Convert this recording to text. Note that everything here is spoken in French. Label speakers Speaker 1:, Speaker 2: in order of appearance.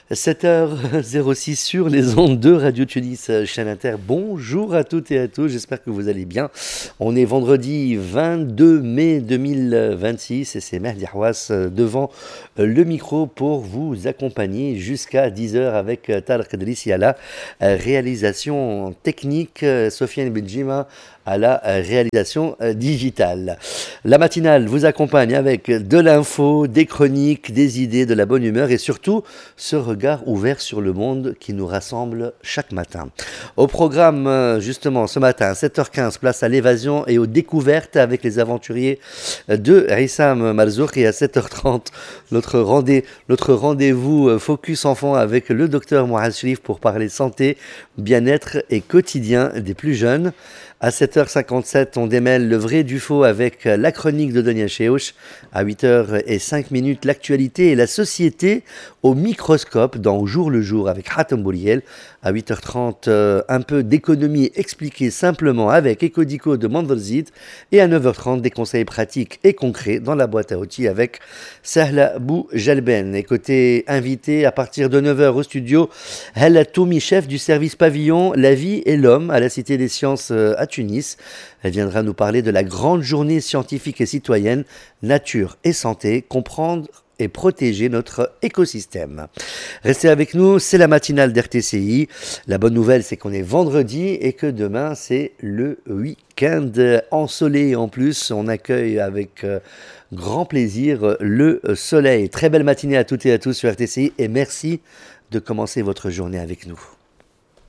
Speaker 1: 7h06 sur les ondes de Radio Tunis chaîne Inter. Bonjour à toutes et à tous, j'espère que vous allez bien. On est vendredi 22 mai 2026 et c'est Mehdi Hawass devant le micro pour vous accompagner jusqu'à 10h avec Tarek Idrissi à la réalisation technique, Sofiane Benjima à la réalisation digitale. La matinale vous accompagne avec de l'info, des chroniques, des idées, de la bonne humeur et surtout ce regard ouvert sur le monde qui nous rassemble chaque matin. Au programme, justement, ce matin, 7h15, place à l'évasion et aux découvertes avec les aventuriers de Rissam Marzouk et à 7h30, notre rendez-vous Focus Enfant avec le docteur Mouaz Cherif pour parler santé, bien-être et quotidien des plus jeunes. À 7h57, on démêle le vrai du faux avec la chronique de Donia Cheouch. À 8h05, l'actualité et la société au microscope dans Jour le jour avec Hatem Bouriel. À 8h30, un peu d'économie expliquée simplement avec Ecodico de Mandelzid. Et à 9h30, des conseils pratiques et concrets dans la boîte à outils avec Sahla Boujalben. Et côté invité, à partir de 9h au studio, Hella Toumi, chef du service pavillon La vie et l'homme à la Cité des Sciences à Tunis. Elle viendra nous parler de la grande journée scientifique et citoyenne Nature et santé, comprendre et protéger notre écosystème. Restez avec nous, c'est la matinale d'RTCI. La bonne nouvelle, c'est qu'on est vendredi et que demain, c'est le week-end ensoleillé en plus. On accueille avec grand plaisir le soleil. Très belle matinée à toutes et à tous sur RTCI et merci de commencer votre journée avec nous.